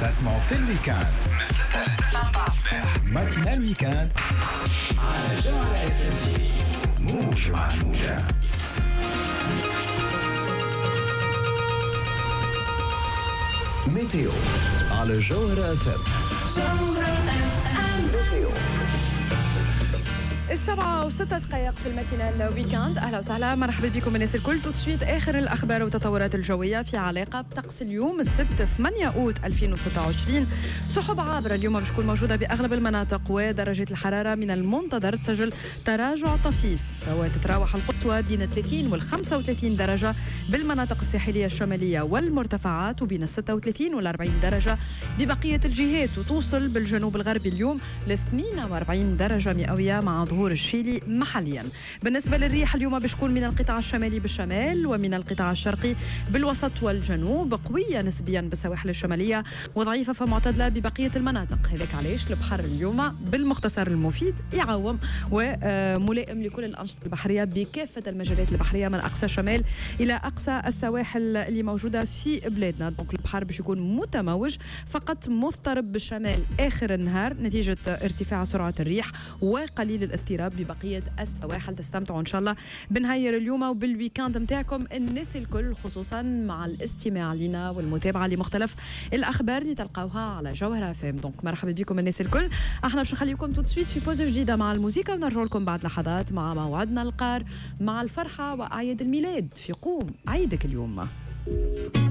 تسمعوا في الويكاند ماتينال ويكاند على جوهرة اف ام تي موج مع الموجة. ميتيو على جوهرة اف ام. 7:06 في الماتينال ويكاند. اهلا وسهلا، مرحبا بكم الناس الكل. تسويت اخر الاخبار والتطورات الجويه في علاقه بطقس اليوم السبت 8 اوت 2026. سحب عابره اليوم باش تكون موجوده باغلب المناطق، ودرجه الحراره من المنتظر تسجل تراجع طفيف، وتتراوح القطوه بين 30 وال 35 درجه بالمناطق الساحليه الشماليه والمرتفعات، وبين 36 وال 40 درجه ببقيه الجهات، وتوصل بالجنوب الغربي اليوم ل 42 درجه مئويه مع ظهور الشيلي محليا. بالنسبة للريح اليوم بتكون من القطاع الشمالي بالشمال ومن القطاع الشرقي بالوسط والجنوب، قوية نسبيا بالسواحل الشمالية وضعيفة فمعتدلة ببقية المناطق. هذاك علاش البحر اليوم بالمختصر المفيد يعوم وملائم لكل الأنشطة البحرية بكافة المجالات البحرية من أقصى الشمال إلى أقصى السواحل اللي موجودة في بلادنا. دونك البحر باش يكون متموج، فقط مضطرب بالشمال آخر النهار نتيجة ارتفاع سرعة الريح وقليل الاضطراب ببقية السواحل. تستمتعوا إن شاء الله بنهاية اليوم وبالويكاند متاعكم الناس الكل، خصوصا مع الاستماع لنا والمتابعة لمختلف الأخبار اللي تلقاوها على جوهرة اف ام. دونك مرحبا بكم الناس الكل. احنا باش نخليكم تسويت في بوزة جديدة مع الموسيقى، ونرجع لكم بعد لحظات مع موعدنا القار مع الفرحة وأعياد الميلاد. في قوم عيدك اليوم.